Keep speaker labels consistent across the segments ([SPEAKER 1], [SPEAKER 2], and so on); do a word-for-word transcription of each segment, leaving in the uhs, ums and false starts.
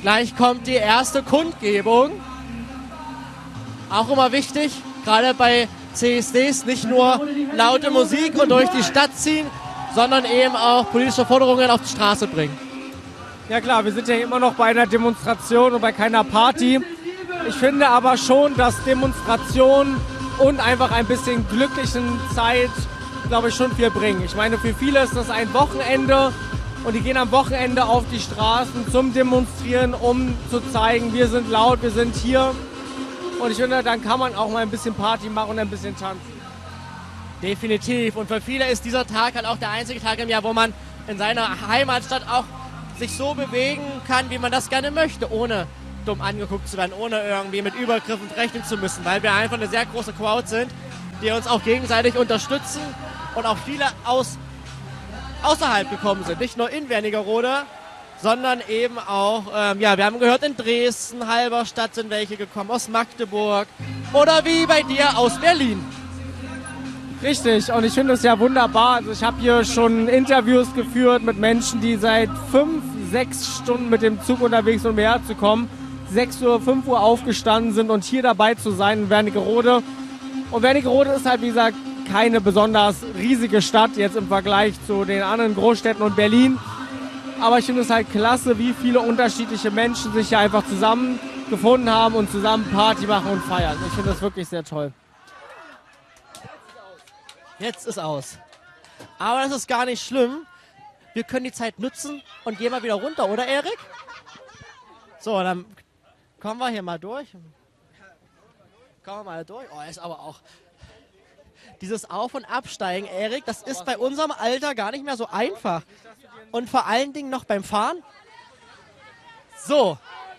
[SPEAKER 1] Gleich kommt die erste Kundgebung. Auch immer wichtig, gerade bei C S Ds, nicht nur laute Musik und durch die Stadt ziehen, sondern eben auch politische Forderungen auf die Straße bringen.
[SPEAKER 2] Ja klar, wir sind ja immer noch bei einer Demonstration und bei keiner Party. Ich finde aber schon, dass Demonstrationen und einfach ein bisschen glücklichen Zeit, glaube ich, schon viel bringen. Ich meine, für viele ist das ein Wochenende und die gehen am Wochenende auf die Straßen zum Demonstrieren, um zu zeigen, wir sind laut, wir sind hier. Und ich finde, dann kann man auch mal ein bisschen Party machen und ein bisschen tanzen.
[SPEAKER 1] Definitiv. Und für viele ist dieser Tag halt auch der einzige Tag im Jahr, wo man in seiner Heimatstadt auch sich so bewegen kann, wie man das gerne möchte, ohne dumm angeguckt zu werden, ohne irgendwie mit Übergriffen rechnen zu müssen, weil wir einfach eine sehr große Crowd sind, die uns auch gegenseitig unterstützen und auch viele aus, außerhalb gekommen sind. Nicht nur in Wernigerode, sondern eben auch, ähm, ja, wir haben gehört, in Dresden, Halberstadt sind welche gekommen, aus Magdeburg oder wie bei dir aus Berlin.
[SPEAKER 2] Richtig, und ich finde es ja wunderbar. Also ich habe hier schon Interviews geführt mit Menschen, die seit fünf, sechs Stunden mit dem Zug unterwegs sind, um hierher zu kommen. sechs Uhr, fünf Uhr aufgestanden sind und hier dabei zu sein in Wernigerode. Und Wernigerode ist halt, wie gesagt, keine besonders riesige Stadt jetzt im Vergleich zu den anderen Großstädten und Berlin. Aber ich finde es halt klasse, wie viele unterschiedliche Menschen sich hier einfach zusammengefunden haben und zusammen Party machen und feiern. Ich finde das wirklich sehr toll.
[SPEAKER 1] Jetzt ist aus. Aber das ist gar nicht schlimm. Wir können die Zeit nutzen und gehen mal wieder runter, oder Erik? So, dann kommen wir hier mal durch. Kommen wir mal durch. Oh, ist aber auch dieses Auf- und Absteigen, Erik, das ist bei unserem Alter gar nicht mehr so einfach. Und vor allen Dingen noch beim Fahren. So.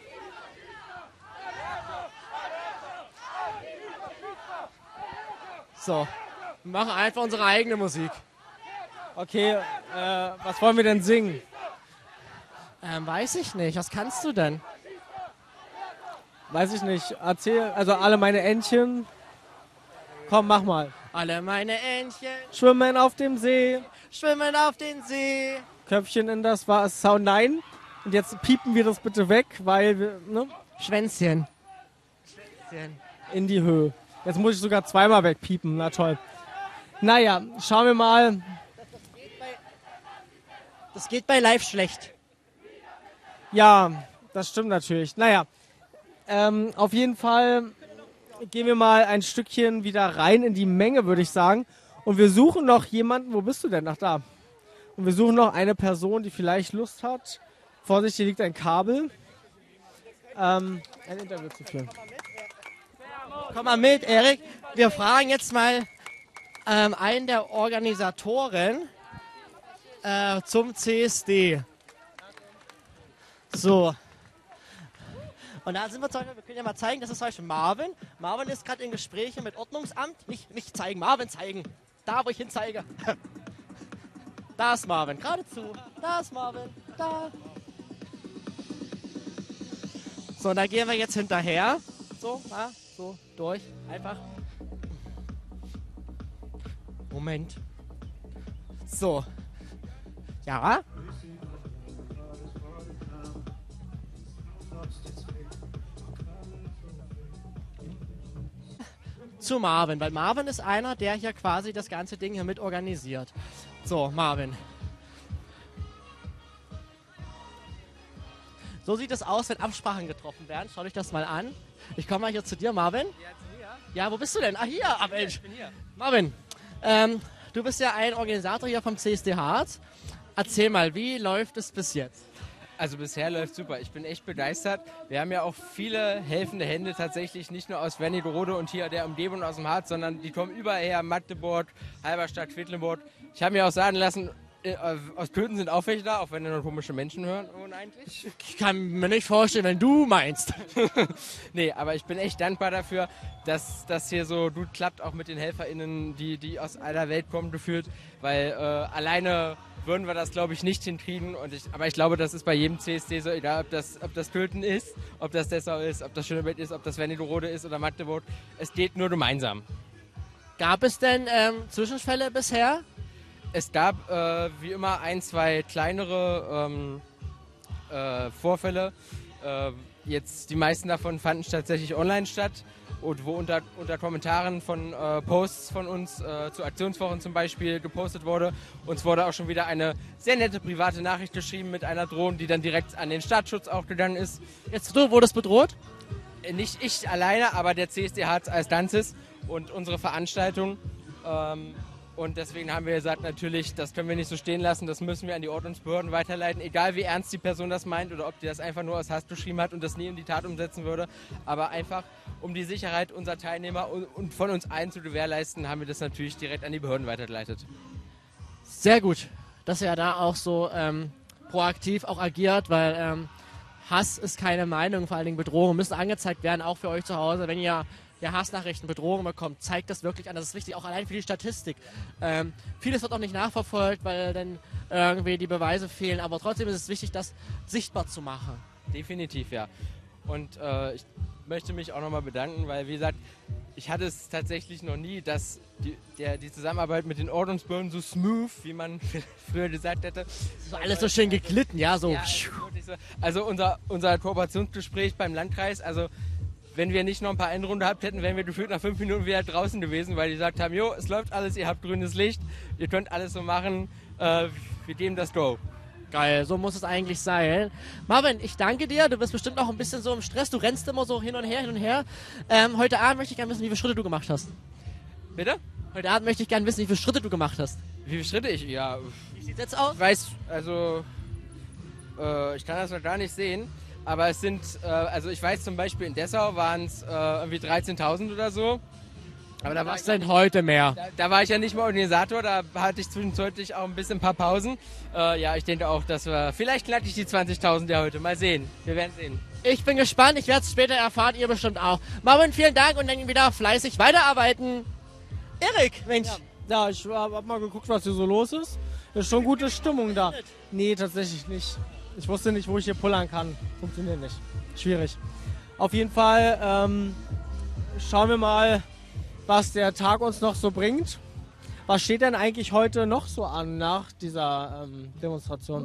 [SPEAKER 1] So. Wir machen einfach unsere eigene Musik.
[SPEAKER 2] Okay, äh, was wollen wir denn singen?
[SPEAKER 1] Ähm, weiß ich nicht. Was kannst du denn?
[SPEAKER 2] Weiß ich nicht. Erzähl, also alle meine Entchen. Komm, mach mal.
[SPEAKER 1] Alle meine Entchen
[SPEAKER 2] Schwimmen auf dem See.
[SPEAKER 1] schwimmen auf den See.
[SPEAKER 2] Köpfchen in das Wasser. Nein. Und jetzt piepen wir das bitte weg, weil wir, ne?
[SPEAKER 1] Schwänzchen. Schwänzchen.
[SPEAKER 2] In die Höhe. Jetzt muss ich sogar zweimal wegpiepen. Na toll. Naja, schauen wir mal.
[SPEAKER 1] Das geht bei live schlecht.
[SPEAKER 2] Ja, das stimmt natürlich. Naja, ähm, auf jeden Fall gehen wir mal ein Stückchen wieder rein in die Menge, würde ich sagen. Und wir suchen noch jemanden. Wo bist du denn? Ach, da. Und wir suchen noch eine Person, die vielleicht Lust hat. Vorsicht, hier liegt ein Kabel. Ähm, ein Interview zu führen.
[SPEAKER 1] Komm mal mit, Erik. Wir fragen jetzt mal ähm, einen der Organisatoren äh, zum C S D. So. Und da sind wir, zum Beispiel, wir können ja mal zeigen, das ist zum Beispiel Marvin. Marvin ist gerade in Gesprächen mit Ordnungsamt. Nicht, nicht zeigen, Marvin zeigen. Da, wo ich hin zeige. Da ist Marvin, geradezu. Da ist Marvin, da. So, und da gehen wir jetzt hinterher. So, ja, so, durch, einfach. Moment. So. Ja. Zu Marvin, weil Marvin ist einer, der hier quasi das ganze Ding hier mit organisiert. So, Marvin. So sieht es aus, wenn Absprachen getroffen werden. Schau dich das mal an. Ich komme mal hier zu dir, Marvin.
[SPEAKER 3] Ja, zu mir?
[SPEAKER 1] Ja, wo bist du denn? Ah, hier. Ah, Mensch.
[SPEAKER 3] Ich bin hier.
[SPEAKER 1] Marvin, ähm, du bist ja ein Organisator hier vom C S D Harz. Erzähl mal, wie läuft es bis jetzt?
[SPEAKER 3] Also bisher läuft super. Ich bin echt begeistert. Wir haben ja auch viele helfende Hände tatsächlich, nicht nur aus Wernigerode und hier der Umgebung aus dem Harz, sondern die kommen überall her, Magdeburg, Halberstadt, Quedlinburg. Ich habe mir auch sagen lassen, äh, aus Köthen sind auch welche da, auch wenn wir nur komische Menschen hören. Und eigentlich.
[SPEAKER 1] Ich kann mir nicht vorstellen, wenn du meinst.
[SPEAKER 3] Nee, aber ich bin echt dankbar dafür, dass das hier so gut klappt, auch mit den HelferInnen, die, die aus aller Welt kommen, gefühlt, weil äh, alleine würden wir das, glaube ich, nicht hinkriegen. Und ich, aber ich glaube, das ist bei jedem C S D so, egal ob das, ob das Köthen ist, ob das Dessau ist, ob das Schöneberg ist, ob das Wernigerode ist oder Magdeburg. Es geht nur gemeinsam.
[SPEAKER 1] Gab es denn ähm, Zwischenfälle bisher?
[SPEAKER 3] Es gab äh, wie immer ein, zwei kleinere ähm, äh, Vorfälle, Äh, jetzt die meisten davon fanden tatsächlich online statt und wo unter, unter Kommentaren von äh, Posts von uns äh, zu Aktionswochen zum Beispiel gepostet wurde. Uns wurde auch schon wieder eine sehr nette private Nachricht geschrieben mit einer Drohung, die dann direkt an den Staatsschutz auch gegangen ist.
[SPEAKER 1] Jetzt du wurdest bedroht?
[SPEAKER 3] Äh, nicht ich alleine, aber der C S D Harz als Ganzes und unsere Veranstaltung. Ähm, Und deswegen haben wir gesagt, natürlich, das können wir nicht so stehen lassen, das müssen wir an die Ordnungsbehörden weiterleiten, egal wie ernst die Person das meint oder ob die das einfach nur aus Hass geschrieben hat und das nie in die Tat umsetzen würde. Aber einfach, um die Sicherheit unserer Teilnehmer und von uns allen zu gewährleisten, haben wir das natürlich direkt an die Behörden weitergeleitet.
[SPEAKER 1] Sehr gut, dass er da auch so ähm, proaktiv auch agiert, weil ähm, Hass ist keine Meinung, vor allen Dingen Bedrohungen müssen angezeigt werden, auch für euch zu Hause, wenn ihr ja, Hassnachrichten, Bedrohungen bekommt, zeigt das wirklich an. Das ist wichtig, auch allein für die Statistik. Ähm, vieles wird auch nicht nachverfolgt, weil dann irgendwie die Beweise fehlen, aber trotzdem ist es wichtig, das sichtbar zu machen.
[SPEAKER 3] Definitiv, ja. Und äh, ich möchte mich auch nochmal bedanken, weil, wie gesagt, ich hatte es tatsächlich noch nie, dass die, der, die Zusammenarbeit mit den Ordnungsbehörden so smooth, wie man früher gesagt hätte.
[SPEAKER 1] So alles so schön geglitten, ja, so.
[SPEAKER 3] Ja, so. Also unser, unser Kooperationsgespräch beim Landkreis, also wenn wir nicht noch ein paar Endrunde gehabt hätten, wären wir gefühlt nach fünf Minuten wieder draußen gewesen, weil die gesagt haben, jo, es läuft alles, ihr habt grünes Licht, ihr könnt alles so machen, äh, wir geben das Go.
[SPEAKER 1] Geil, so muss es eigentlich sein. Marvin, ich danke dir, du bist bestimmt auch ein bisschen so im Stress, du rennst immer so hin und her, hin und her. Ähm, heute Abend möchte ich gerne wissen, wie viele Schritte du gemacht hast.
[SPEAKER 3] Bitte?
[SPEAKER 1] Heute Abend möchte ich gerne wissen, wie viele Schritte du gemacht hast.
[SPEAKER 3] Wie viele Schritte ich? Ja.
[SPEAKER 1] Wie sieht's jetzt aus?
[SPEAKER 3] Ich weiß, also, äh, ich kann das noch gar nicht sehen. Aber es sind, äh, also ich weiß zum Beispiel in Dessau waren es äh, irgendwie dreizehntausend oder so. Aber da war
[SPEAKER 1] Was
[SPEAKER 3] ich
[SPEAKER 1] denn heute mehr?
[SPEAKER 3] Da, da war ich ja nicht mal Organisator, da hatte ich zwischenzeitlich auch ein bisschen ein paar Pausen. Äh, ja, ich denke auch, dass wir, vielleicht knack ich die zwanzigtausend ja heute. Mal sehen, wir werden sehen.
[SPEAKER 1] Ich bin gespannt, ich werde es später erfahren, ihr bestimmt auch. Marvin, vielen Dank und dann wieder fleißig weiterarbeiten. Erik, Mensch.
[SPEAKER 2] Ja, ja ich hab mal geguckt, was hier so los ist. Ist schon gute Stimmung da. Nee, tatsächlich nicht. Ich wusste nicht, wo ich hier pullern kann. Funktioniert nicht. Schwierig. Auf jeden Fall ähm, schauen wir mal, was der Tag uns noch so bringt. Was steht denn eigentlich heute noch so an nach dieser ähm, Demonstration?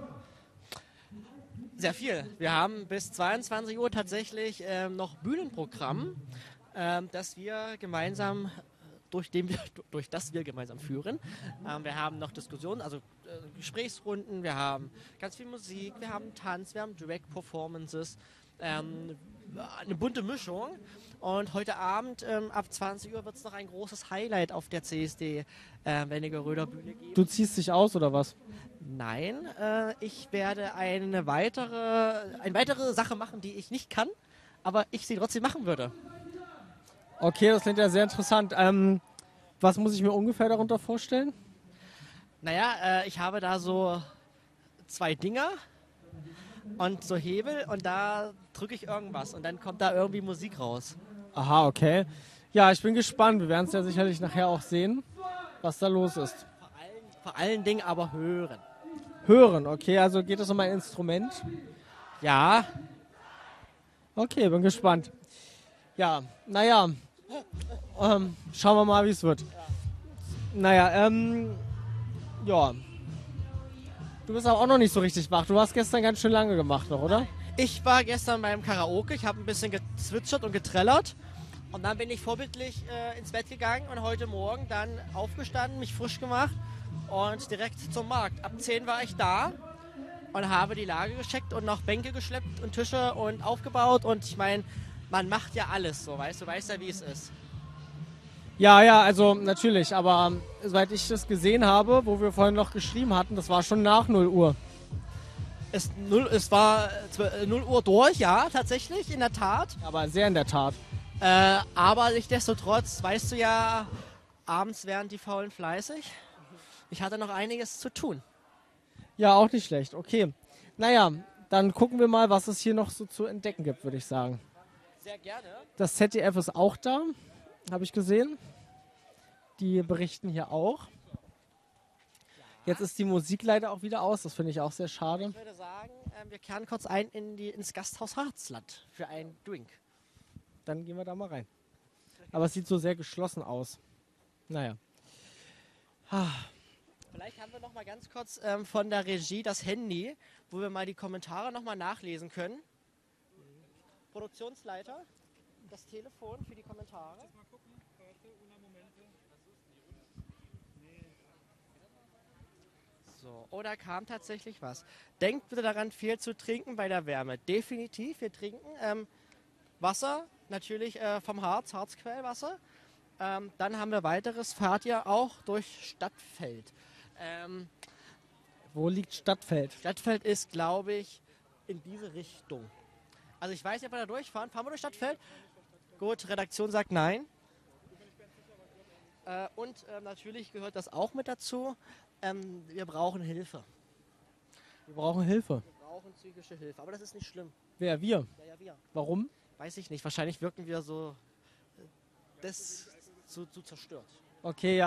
[SPEAKER 1] Sehr viel. Wir haben bis zweiundzwanzig Uhr tatsächlich ähm, noch Bühnenprogramm, ähm, das wir gemeinsam durch, den wir, durch das wir gemeinsam führen. Ähm, wir haben noch Diskussionen, also äh, Gesprächsrunden, wir haben ganz viel Musik, wir haben Tanz, wir haben Drag-Performances, ähm, eine bunte Mischung. Und heute Abend ähm, ab zwanzig Uhr wird es noch ein großes Highlight auf der C S D äh, Wernigeröder Bühne geben.
[SPEAKER 2] Du ziehst dich aus oder was?
[SPEAKER 1] Nein, äh, ich werde eine weitere, eine weitere Sache machen, die ich nicht kann, aber ich sie trotzdem machen würde.
[SPEAKER 2] Okay, das klingt ja sehr interessant. Ähm, was muss ich mir ungefähr darunter vorstellen?
[SPEAKER 1] Naja, äh, ich habe da so zwei Dinger und so Hebel und da drücke ich irgendwas und dann kommt da irgendwie Musik raus.
[SPEAKER 2] Aha, okay. Ja, ich bin gespannt. Wir werden es ja sicherlich nachher auch sehen, was da los ist.
[SPEAKER 1] Vor allen, vor allen Dingen aber hören.
[SPEAKER 2] Hören, okay. Also geht es um ein Instrument?
[SPEAKER 1] Ja.
[SPEAKER 2] Okay, bin gespannt. Ja, naja. Ähm, schauen wir mal, wie es wird. Naja, ähm, ja. Du bist aber auch noch nicht so richtig wach. Du hast gestern ganz schön lange gemacht noch, oder?
[SPEAKER 1] Ich war gestern beim Karaoke, ich habe ein bisschen gezwitschert und getrellert und dann bin ich vorbildlich äh, ins Bett gegangen und heute Morgen dann aufgestanden, mich frisch gemacht und direkt zum Markt. Ab zehn war ich da und habe die Lage gecheckt und noch Bänke geschleppt und Tische und aufgebaut und ich meine, man macht ja alles so, weißt du, weißt ja, wie es ist.
[SPEAKER 2] Ja, ja, also natürlich, aber ähm, soweit ich das gesehen habe, wo wir vorhin noch geschrieben hatten, das war schon nach null Uhr.
[SPEAKER 1] Es, null, es war null Uhr durch, ja, tatsächlich, in der Tat.
[SPEAKER 2] Aber sehr in der Tat.
[SPEAKER 1] Äh, aber nichtsdestotrotz, weißt du ja, abends wären die Faulen fleißig. Ich hatte noch einiges zu tun.
[SPEAKER 2] Ja, auch nicht schlecht, okay. Naja, dann gucken wir mal, was es hier noch so zu entdecken gibt, würde ich sagen.
[SPEAKER 1] Sehr gerne.
[SPEAKER 2] Das Z D F ist auch da, habe ich gesehen. Die berichten hier auch. Jetzt ist die Musik leider auch wieder aus, das finde ich auch sehr schade.
[SPEAKER 1] Ich würde sagen, äh, wir kehren kurz ein in die, ins Gasthaus Harzland für einen Drink.
[SPEAKER 2] Dann gehen wir da mal rein. Aber es sieht so sehr geschlossen aus. Naja. Ah.
[SPEAKER 1] Vielleicht haben wir noch mal ganz kurz ähm, von der Regie das Handy, wo wir mal die Kommentare noch mal nachlesen können. Produktionsleiter, das Telefon für die Kommentare.
[SPEAKER 4] Mal gucken, warte, una Momente.
[SPEAKER 1] So, oder kam tatsächlich was? Denkt bitte daran, viel zu trinken bei der Wärme. Definitiv, wir trinken ähm, Wasser, natürlich äh, vom Harz, Harzquellwasser. Ähm, dann haben wir weiteres, fahrt ihr auch durch Stadtfeld. Ähm,
[SPEAKER 2] Wo liegt Stadtfeld?
[SPEAKER 1] Stadtfeld ist, glaube ich, in diese Richtung. Also ich weiß nicht, ob wir da durchfahren. Fahren wir durch Stadtfeld? Gut, Redaktion sagt nein. Äh, und äh, natürlich gehört das auch mit dazu. Ähm, wir brauchen Hilfe.
[SPEAKER 2] Wir brauchen Hilfe.
[SPEAKER 1] Wir brauchen psychische Hilfe. Aber das ist nicht schlimm.
[SPEAKER 2] Wer? Wir?
[SPEAKER 1] Ja, ja, wir.
[SPEAKER 2] Warum?
[SPEAKER 1] Weiß ich nicht. Wahrscheinlich wirken wir so äh, das zu, zu zerstört.
[SPEAKER 2] Okay, ja.